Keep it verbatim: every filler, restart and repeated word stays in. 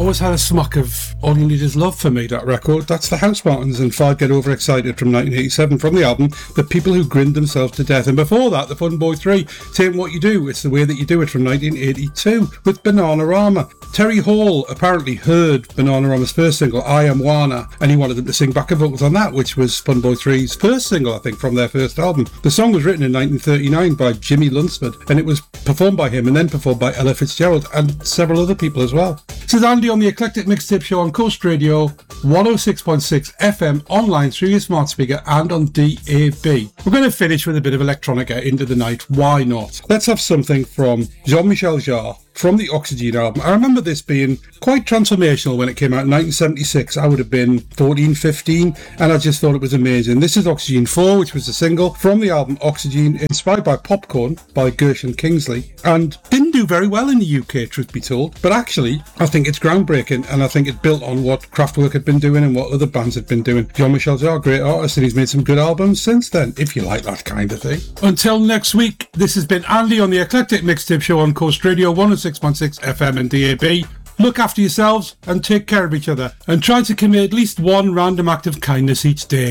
always had a smack of All You Need Is Love for me, that record. That's the House Martins and Five Get Overexcited from nineteen eighty-seven, from the album The People Who Grinned Themselves to Death. And before that, The Fun Boy three, Saying What You Do, It's the Way That You Do It, from nineteen eighty-two, with Bananarama. Terry Hall apparently heard Bananarama's first single, I Am Wana, and he wanted them to sing backup vocals on that, which was Fun Boy three's first single, I think, from their first album. The song was written in nineteen thirty-nine by Jimmy Lunsford, and it was performed by him and then performed by Ella Fitzgerald and several other people as well. This is Andy on the Eclectic Mixtape Show on Coast Radio, one oh six point six F M, online through your smart speaker and on D A B. We're going to finish with a bit of electronica into the night. Why not? Let's have something from Jean-Michel Jarre, from the Oxygen album. I remember this being quite transformational when it came out in nineteen seventy-six. I would have been fourteen, fifteen, and I just thought it was amazing. This is Oxygen four, which was the single from the album Oxygen, inspired by Popcorn by Gershon Kingsley, and didn't do very well in the U K, truth be told. But actually, I think it's groundbreaking, and I think it built on what Kraftwerk had been doing and what other bands had been doing. Jean-Michel Jarre, great artist, and he's made some good albums since then, if you like that kind of thing. Until next week, this has been Andy on the Eclectic Mixtape Show on Coast Radio, one oh six point six F M and D A B. Look after yourselves and take care of each other, and try to commit at least one random act of kindness each day.